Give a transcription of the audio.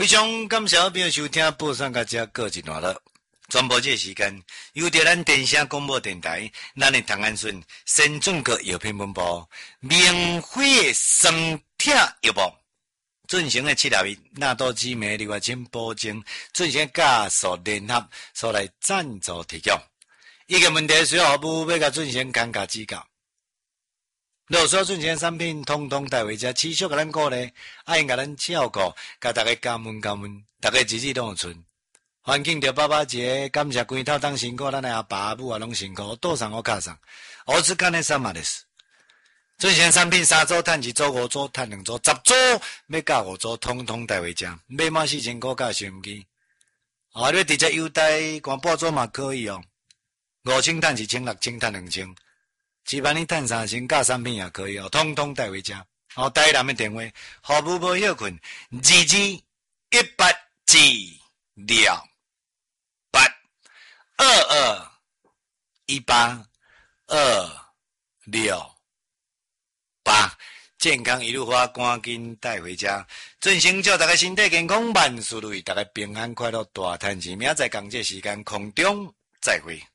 非常感谢朋友收听报上甲遮告一段落。全部这个时间，由着咱电声广播电台，咱的唐安顺先准国药品本部免费的酸痛药包进行的7日纳多脂酶另外请保证进行加速联合所来赞助提供。一个问题需要服务要甲进行尴尬指教。若所进行产品，统统带回家，持续甲咱鼓励，爱甲咱照顾，甲大家感恩，大家日日拢有存。环境着爸爸节，感谢规套当辛苦，咱的阿爸阿母啊拢辛苦，倒上我卡上，我只干的三嘛的事。进行产品3组赚1组5组赚2组10组，要加5组，统统带回家，买满4000块加收音机。你直接优待光半组嘛可以哦，5000赚1000，6000赚2000。7万你赚3000，加产品也可以哦，统统带回家。台南的电话，服务无休困2218，健康一路花，赶紧带回家。尊行祝大家身体健康，万事如意，大家平安快乐，大赚钱。明仔载同这时间空中再会。